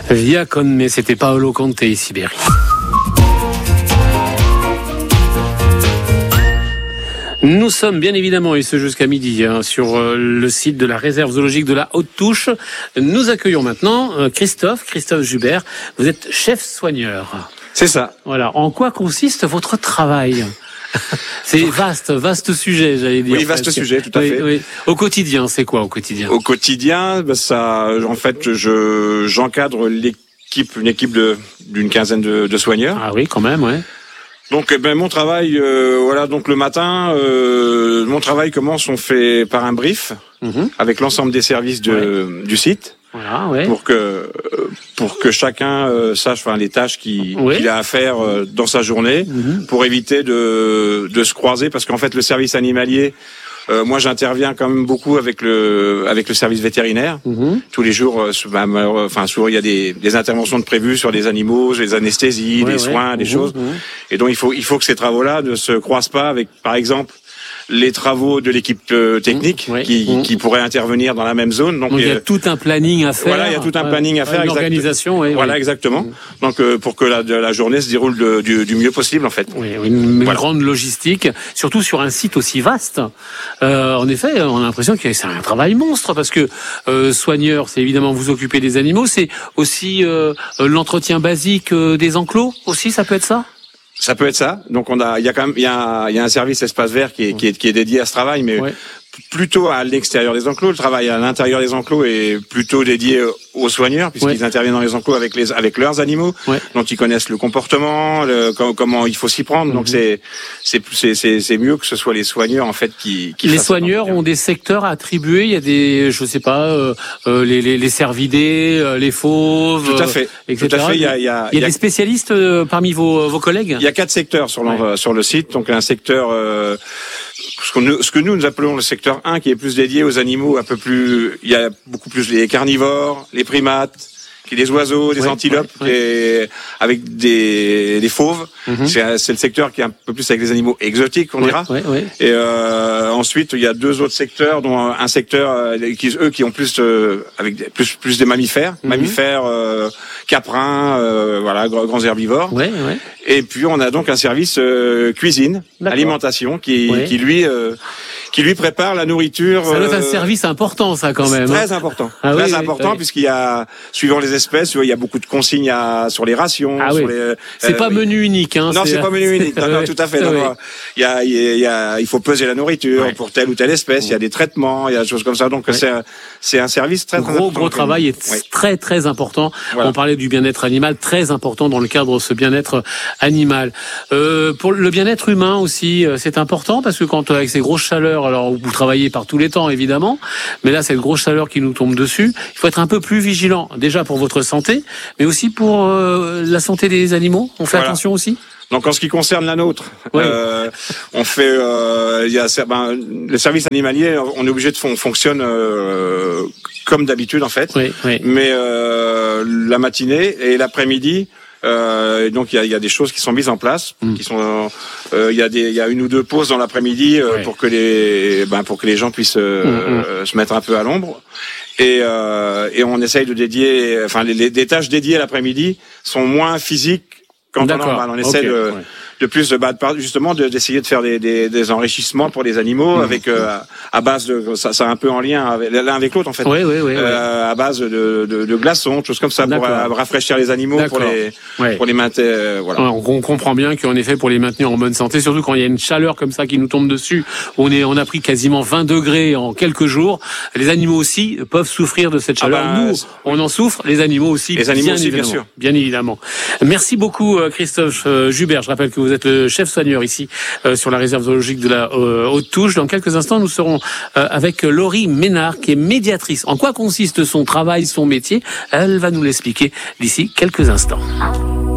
Via Conme, c'était Paolo Conte et Sibérie. Nous sommes bien évidemment, et ce jusqu'à midi, sur le site de la réserve zoologique de la Haute-Touche. Nous accueillons maintenant Christophe Joubert. Vous êtes chef soigneur. C'est ça. Voilà. En quoi consiste votre travail ? C'est vaste sujet, j'allais dire. Oui, vaste sujet, tout à fait. Oui. Au quotidien, c'est quoi au quotidien ? Au quotidien, j'encadre une équipe d'une quinzaine de soigneurs. Ah oui, quand même, ouais. Donc, mon travail, donc le matin, mon travail commence, on fait par un brief avec l'ensemble des services du site. Voilà, ouais. Pour que chacun sache les tâches qu'il a à faire dans sa journée, pour éviter de se croiser, parce qu'en fait le service animalier, moi j'interviens quand même beaucoup avec le service vétérinaire. Tous les jours, souvent il y a des interventions de prévues sur les animaux, les anesthésies, les soins, des choses. Et donc il faut que ces travaux-là ne se croisent pas avec, par exemple, les travaux de l'équipe technique qui pourraient intervenir dans la même zone. Donc il y a tout un planning à faire. Voilà, il y a tout un planning à faire. Une organisation, Voilà, exactement. Donc pour que la journée se déroule du mieux possible, en fait. Oui, une grande logistique, surtout sur un site aussi vaste. En effet, on a l'impression que c'est un travail monstre, parce que soigneur, c'est évidemment vous occuper des animaux, c'est aussi l'entretien basique des enclos aussi, ça peut être ça ? Ça peut être ça. Donc il y a un service espace vert qui est dédié à ce travail, mais plutôt à l'extérieur des enclos. Le travail à l'intérieur des enclos est plutôt dédié aux soigneurs, puisqu'ils interviennent dans les enclos avec leurs animaux, dont ils connaissent le comportement, comment il faut s'y prendre. Donc c'est mieux que ce soit les soigneurs en fait qui les soigneurs ont des secteurs attribués. Il y a des, je sais pas, les cervidés, les fauves, tout à fait, etc. Tout à fait. Il y a des spécialistes parmi vos collègues. Il y a 4 secteurs sur le site. Donc un secteur ce que nous appelons le secteur 1, qui est plus dédié aux animaux un peu plus, il y a beaucoup plus les carnivores, les primates, les oiseaux, les antilopes, avec des fauves. C'est le secteur qui est un peu plus avec les animaux exotiques, on dira. Et ensuite, il y a 2 autres secteurs, dont un secteur qui ont plus avec plus des mammifères, caprins, grands herbivores. Et puis on a donc un service cuisine, alimentation, qui lui prépare la nourriture. Ça doit être un service important, ça, quand même. Très important. Très important, puisqu'il y a, suivant les espèces, il y a beaucoup de consignes sur les rations. C'est pas menu unique, hein. Non, c'est pas menu unique. Non, tout à fait. Il faut peser la nourriture pour telle ou telle espèce. Il y a des traitements, il y a des choses comme ça. Donc, c'est un service très important. Gros travail est très, très important. Voilà. On parlait du bien-être animal, très important dans le cadre de ce bien-être animal. Pour le bien-être humain aussi, c'est important, parce que quand, avec ces grosses chaleurs, alors vous travaillez par tous les temps évidemment, mais là cette grosse chaleur qui nous tombe dessus, il faut être un peu plus vigilant, déjà pour votre santé, mais aussi pour la santé des animaux. On fait attention aussi. Donc en ce qui concerne la nôtre, on fait, le service animalier, on est obligé de fonctionne comme d'habitude en fait, mais la matinée et l'après-midi. Donc il y a des choses qui sont mises en place, qui sont il y a 1 ou 2 pauses dans l'après-midi pour que les gens puissent se mettre un peu à l'ombre, et on essaye de dédier, les tâches dédiées à l'après-midi sont moins physiques qu'en temps normal. On essaie de plus justement d'essayer de faire des enrichissements pour les animaux avec à base de ça un peu en lien l'un avec l'autre en fait. À base de glaçons, choses comme ça, pour rafraîchir les animaux, pour les maintenir. On comprend bien qu'en effet pour les maintenir en bonne santé, surtout quand il y a une chaleur comme ça qui nous tombe dessus, on a pris quasiment 20 degrés en quelques jours. Les animaux aussi peuvent souffrir de cette chaleur. Nous, on en souffre, les animaux aussi. Les animaux aussi, bien sûr. Bien évidemment. Merci beaucoup Christophe Joubert. Je rappelle que vous êtes le chef soigneur ici sur la réserve zoologique de la Haute-Touche. Dans quelques instants, nous serons avec Laurie Ménard, qui est médiatrice. En quoi consiste son travail, son métier ? Elle va nous l'expliquer d'ici quelques instants.